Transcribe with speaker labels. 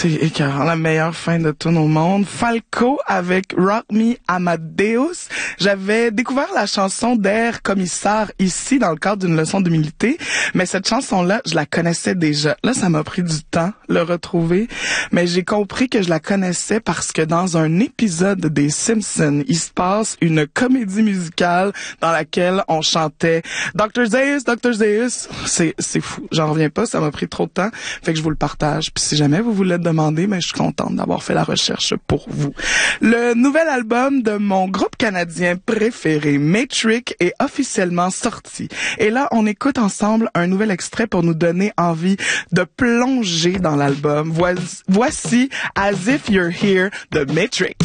Speaker 1: C'est écœurant, la meilleure fin de tune au monde. Falco avec Rock Me Amadeus. J'avais découvert la chanson d'Air Commissaire ici dans le cadre d'une leçon d'humilité, mais cette chanson-là, je la connaissais déjà. Là, ça m'a pris du temps le retrouver, mais j'ai compris que je la connaissais parce que dans un épisode des Simpsons, il se passe une comédie musicale dans laquelle on chantait Dr. Zeus, Dr. Zeus. C'est fou, j'en reviens pas, ça m'a pris trop de temps, fait que je vous le partage. Puis si jamais vous voulez le demander, mais je suis contente d'avoir fait la recherche pour vous. Le nouvel album de mon groupe canadien préféré, Metric, est officiellement sorti. Et là, on écoute ensemble un nouvel extrait pour nous donner envie de plonger dans l'album. Voici As If You're Here de Metric.